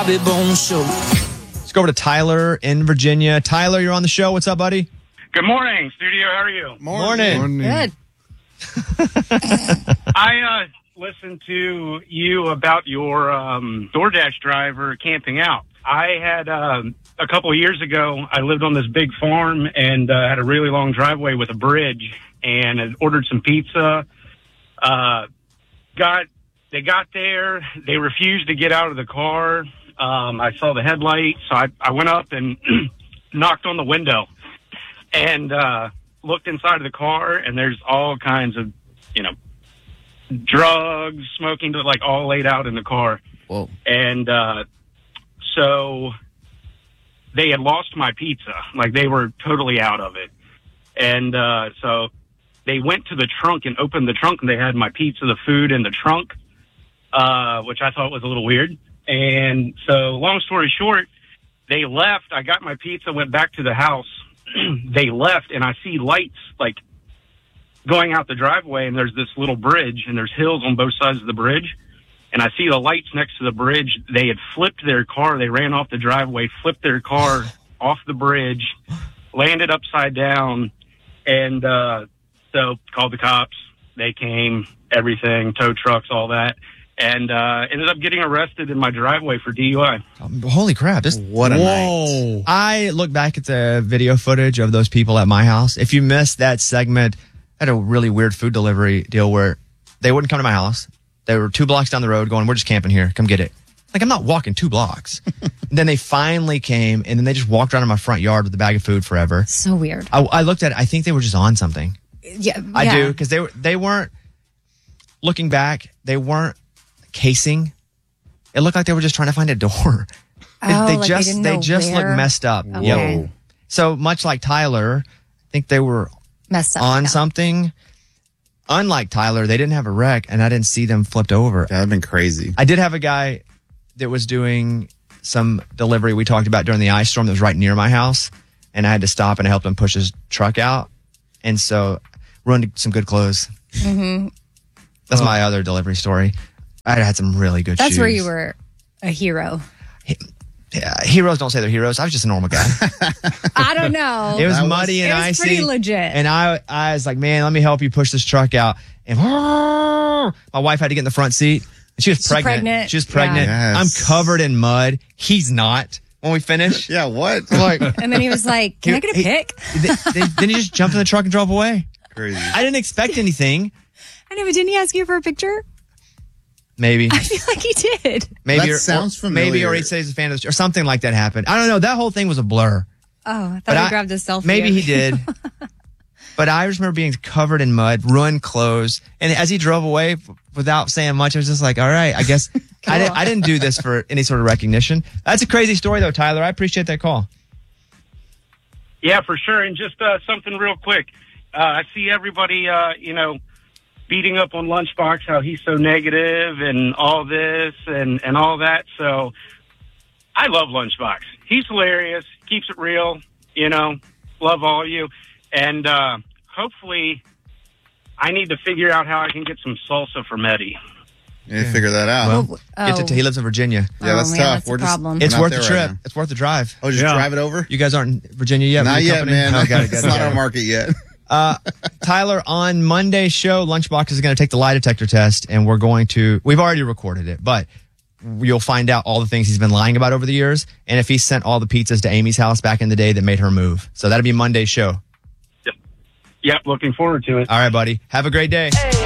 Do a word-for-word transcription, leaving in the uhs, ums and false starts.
Bobby Bones Show. Let's go over to Tyler in Virginia. Tyler, you're on the show. What's up, buddy? Good morning, studio. How are you? Morning. Morning. Good. I uh, listened to you about your um, DoorDash driver camping out. I had um, a couple of years ago, I lived on this big farm and uh, had a really long driveway with a bridge, and had ordered some pizza. Uh, got they got there, they refused to get out of the car. Um, I saw the headlight, so I, I went up and knocked on the window and uh, looked inside of the car, and there's all kinds of, you know, drugs, smoking, like all laid out in the car. Whoa. And uh, so they had lost my pizza. Like, they were totally out of it. And uh, so they went to the trunk and opened the trunk, and they had my pizza, the food in the trunk, uh, which I thought was a little weird. And so long story short, they left. I got my pizza, went back to the house. They left, and I see lights, like, going out the driveway, and there's this little bridge, and there's hills on both sides of the bridge. And I see the lights next to the bridge. They had flipped their car. They ran off the driveway, flipped their car off the bridge, landed upside down, and uh, so called the cops. They came, everything, tow trucks, all that, and uh, ended up getting arrested in my driveway for D U I. Um, holy crap. This, What a whoa. night. I look back at the video footage of those people at my house. If you missed that segment, I had a really weird food delivery deal where they wouldn't come to my house. They were two blocks down the road going, we're just camping here. Come get it. Like, I'm not walking two blocks. Then they finally came, and then they just walked around in my front yard with a bag of food forever. So weird. I, I looked at it. I think they were just on something. Yeah, I yeah. do, because they, were, they weren't, looking back, they weren't casing. It looked like they were just trying to find a door. They, Oh, they like they just didn't they know just where? looked messed up. Okay. Yep. So much like Tyler, I think they were Messed up. on yeah. something. Unlike Tyler, they didn't have a wreck, and I didn't see them flipped over. That'd been crazy. I did have a guy that was doing some delivery we talked about during the ice storm that was right near my house, and I had to stop and I helped him push his truck out, and so ruined some good clothes. Mm-hmm. That's my other delivery story. I had some really good That's shoes. where you were a hero. Yeah, heroes don't say they're heroes. I was just a normal guy. I don't know. It was That was- muddy and It was icy. pretty legit. And I, I was like, man, let me help you push this truck out. And my wife had to get in the front seat. She was She's pregnant. pregnant. She was pregnant. Yeah. I'm Yes. covered in mud. He's not. When we finish, Yeah, what? I'm like, And then he was like, can I get a He- pic? th- th- then he just jumped in the truck and drove away. Crazy. I didn't expect anything. I know, but didn't he ask you for a picture? Maybe. I feel like he did. Maybe. That or, sounds or, Maybe, or familiar. he'd say he's a fan of the, or something like that happened. I don't know. That whole thing was a blur. Oh, I thought But he I- grabbed a selfie. Maybe of he you. did. But I just remember being covered in mud, ruined clothes. And as he drove away f- without saying much, I was just like, all right, I guess I, didn't, I didn't do this for any sort of recognition. That's a crazy story, though, Tyler. I appreciate that call. Yeah, for sure. And just uh, something real quick. Uh, I see everybody, uh, you know, beating up on Lunchbox, how he's so negative and all this and, and all that. So I love Lunchbox. He's hilarious, keeps it real, you know, love all of you. And uh, hopefully I need to figure out how I can get some salsa from Eddie. Yeah, figure that out. Well, Oh. get to, he lives in Virginia. yeah, that's Oh, man, tough. that's a We're just problem. It's not worth there the right trip. now. It's worth the drive. Oh, just Yeah. drive it over? You guys aren't in Virginia yet? Not with your yet, company? man. Oh, got it, got it, It's not got it. on market yet. Uh, Tyler, on Monday's show, Lunchbox is going to take the lie detector test, and we're going to, we've already recorded it, but you'll find out all the things he's been lying about over the years, and if he sent all the pizzas to Amy's house back in the day that made her move. So that'll be Monday's show. Yep, looking forward to it. All right, buddy. Have a great day.